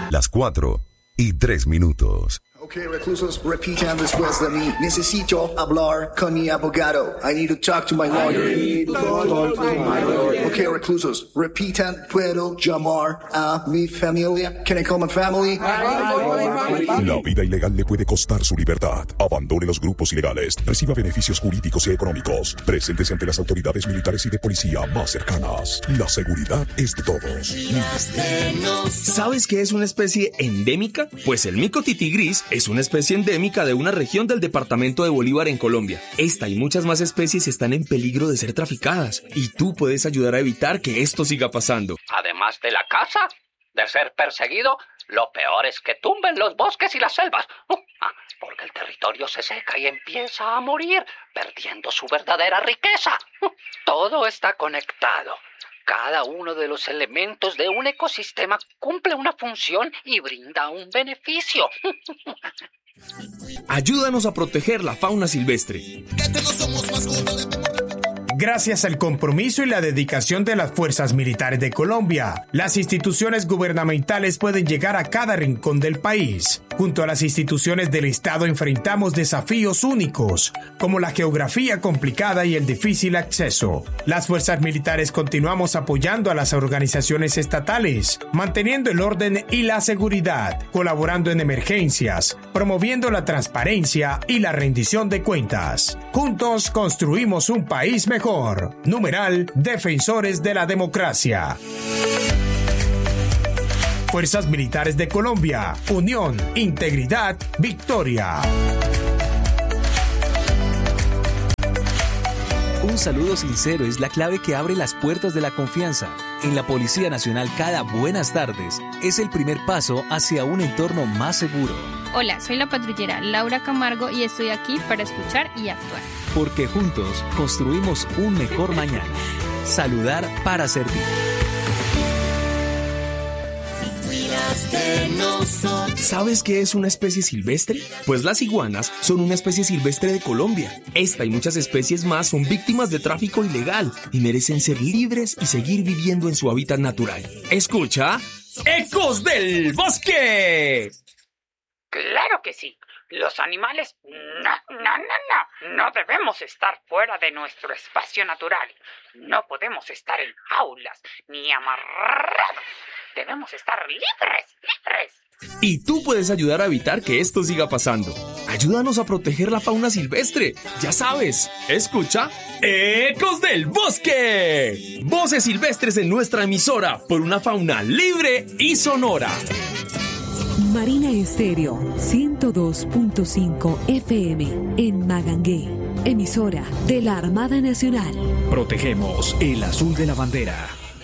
Las 4:03. Ok, reclusos, repitan después de mí. Necesito hablar con mi abogado. I need to talk to my lawyer. Ok, reclusos, repitan. ¿Puedo llamar a mi familia? Can I call my family? La vida ilegal le puede costar su libertad. Abandone los grupos ilegales. Reciba beneficios jurídicos y económicos. Preséntese ante las autoridades militares y de policía más cercanas. La seguridad es de todos. ¿Sabes qué es una especie endémica? Pues el mico titigris es una especie endémica de una región del departamento de Bolívar en Colombia. Esta y muchas más especies están en peligro de ser traficadas y tú puedes ayudar a evitar que esto siga pasando. Además de la caza, de ser perseguido, lo peor es que tumben los bosques y las selvas. Porque el territorio se seca y empieza a morir, perdiendo su verdadera riqueza. Todo está conectado. Cada uno de los elementos de un ecosistema cumple una función y brinda un beneficio. Ayúdanos a proteger la fauna silvestre. Gracias al compromiso y la dedicación de las fuerzas militares de Colombia, las instituciones gubernamentales pueden llegar a cada rincón del país. Junto a las instituciones del Estado enfrentamos desafíos únicos, como la geografía complicada y el difícil acceso. Las fuerzas militares continuamos apoyando a las organizaciones estatales, manteniendo el orden y la seguridad, colaborando en emergencias, promoviendo la transparencia y la rendición de cuentas. Juntos construimos un país mejor. Numeral Defensores de la Democracia. Fuerzas Militares de Colombia. Unión, integridad, victoria. Un saludo sincero es la clave que abre las puertas de la confianza. En la Policía Nacional, cada buenas tardes es el primer paso hacia un entorno más seguro. Hola, soy la patrullera Laura Camargo y estoy aquí para escuchar y actuar. Porque juntos construimos un mejor mañana. Saludar para servir. ¿Sabes qué es una especie silvestre? Pues las iguanas son una especie silvestre de Colombia. Esta y muchas especies más son víctimas de tráfico ilegal y merecen ser libres y seguir viviendo en su hábitat natural. Escucha, ¡Ecos del Bosque! ¡Claro que sí! Los animales, no debemos estar fuera de nuestro espacio natural. No podemos estar en jaulas ni amarrados. Debemos estar libres. Y tú puedes ayudar a evitar que esto siga pasando. Ayúdanos a proteger la fauna silvestre. Ya sabes, escucha, ¡Ecos del Bosque! Voces silvestres en nuestra emisora por una fauna libre y sonora. Marina Estéreo 102.5 FM en Magangué, emisora de la Armada Nacional. Protegemos el azul de la bandera.